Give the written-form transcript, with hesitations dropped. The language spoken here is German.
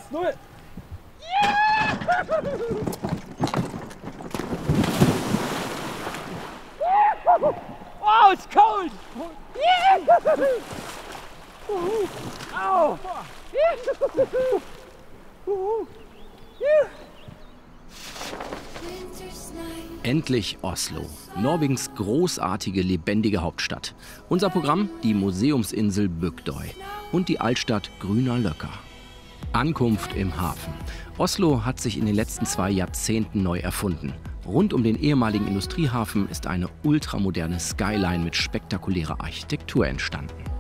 1:0. Ja! Oh, it's cold! Yeah! Au! Endlich Oslo, Norwegens großartige, lebendige Hauptstadt. Unser Programm: die Museumsinsel Bygdøy und die Altstadt Grüner Løkka. Ankunft im Hafen. Oslo hat sich in den letzten 2 Jahrzehnten neu erfunden. Rund um den ehemaligen Industriehafen ist eine ultramoderne Skyline mit spektakulärer Architektur entstanden.